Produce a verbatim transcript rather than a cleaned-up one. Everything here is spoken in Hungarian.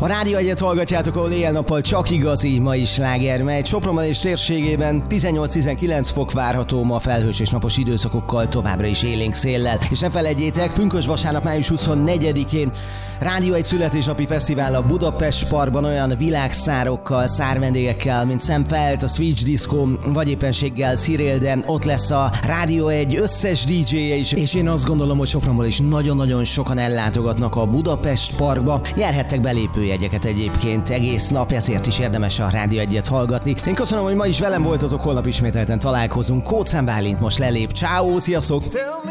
A Rádió Egyet hallgatjátok, ahol éjjel-nappal csak igazi mai sláger megy. Sopronban és térségében tizennyolc-tizenkilenc fok várható ma, felhős és napos időszakokkal, továbbra is élénk széllel. És ne felejtjétek, pünkösd vasárnap május huszonnegyedikén Rádió Egy születésnapi fesztivál a Budapest Parkban olyan világszárokkal, szárvendégekkel, mint Sam Felt, a Switch Disco, vagy éppenséggel Cyril, de ott lesz a Rádió Egy összes dé dzséje is, és én azt gondolom, hogy Sopronból is nagyon-nagyon sokan ellátogatnak a Budapest Parkba. Járhettek belépőjegyeket egyébként egész nap, ezért is érdemes a Rádió Egyet hallgatni. Én köszönöm, hogy ma is velem voltatok, holnap ismételten találkozunk. Kócán Bálint most lelép. Ciao, sziasztok!